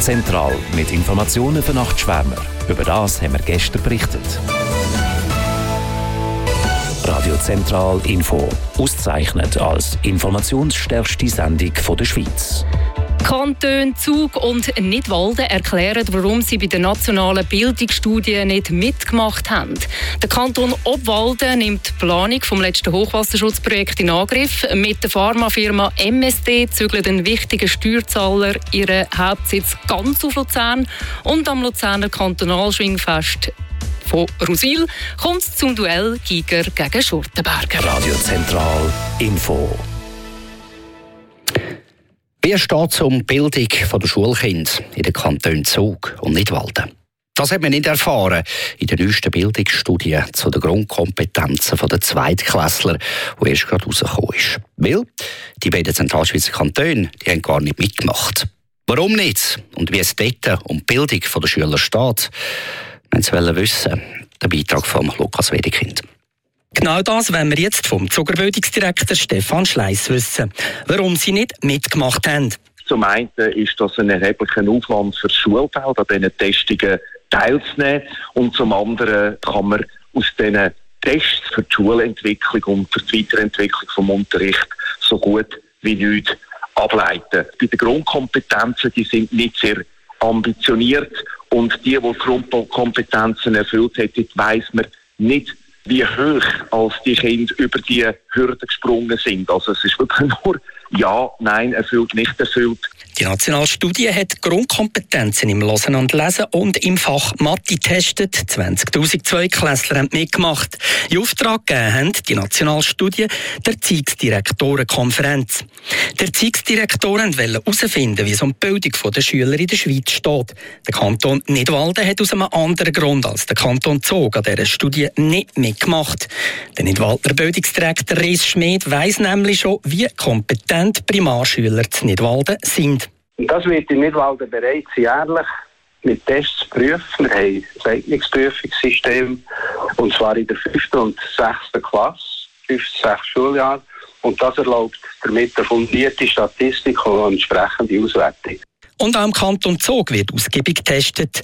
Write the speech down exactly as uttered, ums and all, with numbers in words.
Zentral mit Informationen für Nachtschwärmer. Über das haben wir gestern berichtet. Radio Zentral Info. Ausgezeichnet als informationsstärkste Sendung der Schweiz. Kantone Zug und Nidwalden erklären, warum sie bei der nationalen Bildungsstudie nicht mitgemacht haben. Der Kanton Obwalden nimmt die Planung vom letzten Hochwasserschutzprojekt in Angriff. Mit der Pharmafirma M S D zügelt ein wichtiger Steuerzahler ihren Hauptsitz ganz auf Luzern. Und am Luzerner Kantonalschwingfest von Rusil kommt es zum Duell Giger gegen Schurtenberger. Radio Zentral Info. Wie steht es um die Bildung der Schulkinder in den Kantonen Zug und Nidwalden? Das hat man nicht erfahren in der neuesten Bildungsstudie zu den Grundkompetenzen der Zweitklässler, die erst gerade rausgekommen ist. Weil die beiden Zentralschweizer Kantone die haben gar nicht mitgemacht. Warum nicht? Und wie es dort um die Bildung der Schüler steht, wenn Sie wissen wollen, der Beitrag von Lukas Wedekind. Genau das wollen wir jetzt vom Zuger Bildungsdirektor Stefan Schleiss wissen. Warum sie nicht mitgemacht haben. Zum einen ist das ein erheblicher Aufwand für das Schulfeld, an diesen Testungen teilzunehmen. Und zum anderen kann man aus diesen Tests für die Schulentwicklung und für die Weiterentwicklung vom Unterricht so gut wie nichts ableiten. Bei den Grundkompetenzen, die sind nicht sehr ambitioniert. Und die, die Grundkompetenzen erfüllt hätten, weiss man nicht, wie hoch als die Kinder über die Hürde gesprungen sind. Also es ist wirklich nur ja, nein, erfüllt, nicht erfüllt. Die nationale Studie hat Grundkompetenzen im Hören und Lesen und im Fach Mathe getestet. zwanzigtausend Zweitklässler haben mitgemacht. In Auftrag gegeben haben die nationale Studie der Erziehungsdirektorenkonferenz. Die Erziehungsdirektoren wollten herausfinden, wie es um die Bildung der Schüler in der Schweiz steht. Der Kanton Nidwalden hat aus einem anderen Grund als der Kanton Zug an dieser Studie nicht mitgemacht. Der Nidwalder Bildungsdirektor Ries Schmid weiss nämlich schon, wie kompetent Primarschüler zu Nidwalden sind. Das wird in Nidwalden bereits jährlich mit Tests geprüft. Wir haben ein Eignungsprüfungssystem, und zwar in der fünften und sechsten Klasse, fünftes, sechstes Schuljahr. Und das erlaubt damit eine fundierte Statistik und eine entsprechende Auswertung. Und auch im Kanton Zug wird ausgiebig getestet.